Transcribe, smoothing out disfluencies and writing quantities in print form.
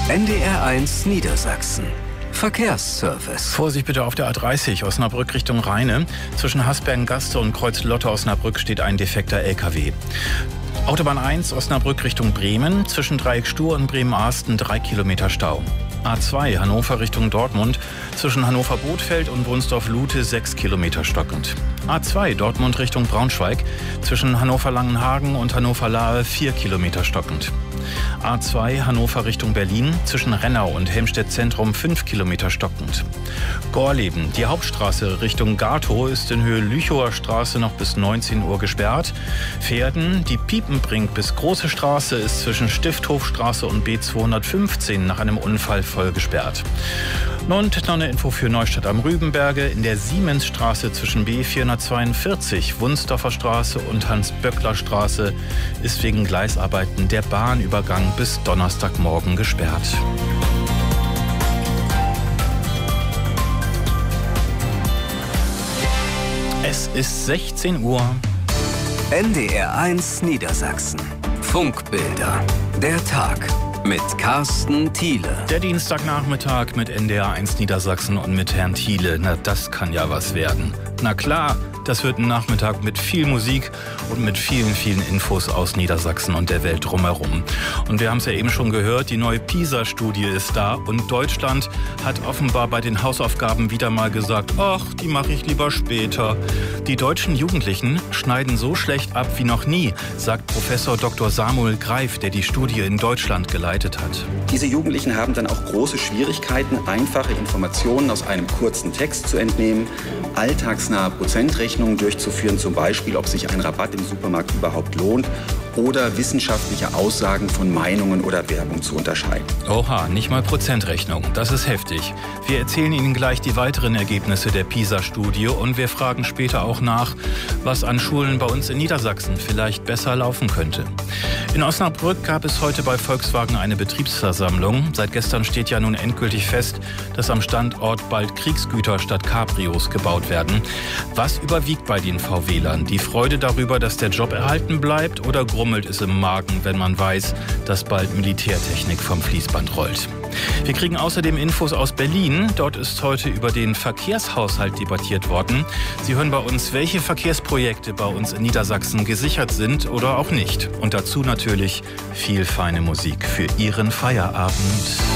NDR1 Niedersachsen. Verkehrsservice. Vorsicht bitte auf der A30 Osnabrück Richtung Rheine. Zwischen Hasbergen-Gaste und Kreuz-Lotte Osnabrück steht ein defekter LKW. Autobahn 1 Osnabrück Richtung Bremen. Zwischen Dreieck Stur und Bremen-Arsten 3 Kilometer Stau. A2 Hannover Richtung Dortmund. Zwischen Hannover-Bothfeld und Brunsdorf-Lute 6 Kilometer stockend. A2 Dortmund Richtung Braunschweig. Zwischen Hannover-Langenhagen und Hannover-Lahe 4 Kilometer stockend. A2 Hannover Richtung Berlin. Zwischen Rennau und Helmstedt Zentrum 5 Kilometer stockend. Gorleben, die Hauptstraße Richtung Gatow ist in Höhe Lüchower Straße noch bis 19 Uhr gesperrt. Verden, die Piepenbrink bis Große Straße ist zwischen Stifthofstraße und B215 nach einem Unfall voll gesperrt. Und noch eine Info für Neustadt am Rübenberge. In der Siemensstraße zwischen B442, Wunsdorfer Straße und Hans-Böckler-Straße ist wegen Gleisarbeiten der Bahnübergang bis Donnerstagmorgen gesperrt. Es ist 16 Uhr. NDR1 Niedersachsen. Funkbilder. Der Tag. Mit Carsten Thiele. Der Dienstagnachmittag mit NDR1 Niedersachsen und mit Herrn Thiele. Na, das kann ja was werden. Na klar, das wird ein Nachmittag mit viel Musik und mit vielen, vielen Infos aus Niedersachsen und der Welt drumherum. Und wir haben es ja eben schon gehört, die neue PISA-Studie ist da und Deutschland hat offenbar bei den Hausaufgaben wieder mal gesagt, ach, die mache ich lieber später. Die deutschen Jugendlichen schneiden so schlecht ab wie noch nie, sagt Professor Dr. Samuel Greif, der die Studie in Deutschland geleitet hat. Diese Jugendlichen haben dann auch große Schwierigkeiten, einfache Informationen aus einem kurzen Text zu entnehmen, alltagsnahe Prozentrechnungen durchzuführen, zum Beispiel, ob sich ein Rabatt im Supermarkt überhaupt lohnt, oder wissenschaftliche Aussagen von Meinungen oder Werbung zu unterscheiden. Oha, nicht mal Prozentrechnung. Das ist heftig. Wir erzählen Ihnen gleich die weiteren Ergebnisse der PISA-Studie und wir fragen später auch nach, was an Schulen bei uns in Niedersachsen vielleicht besser laufen könnte. In Osnabrück gab es heute bei Volkswagen eine Betriebsversammlung. Seit gestern steht ja nun endgültig fest, dass am Standort bald Kriegsgüter statt Cabrios gebaut werden. Was überwiegt bei den VW-Lern? Die Freude darüber, dass der Job erhalten bleibt, oder grummelt es im Magen, wenn man weiß, dass bald Militärtechnik vom Fließband rollt? Wir kriegen außerdem Infos aus Berlin. Dort ist heute über den Verkehrshaushalt debattiert worden. Sie hören bei uns, welche Verkehrsprojekte bei uns in Niedersachsen gesichert sind oder auch nicht. Und dazu natürlich viel feine Musik für Ihren Feierabend.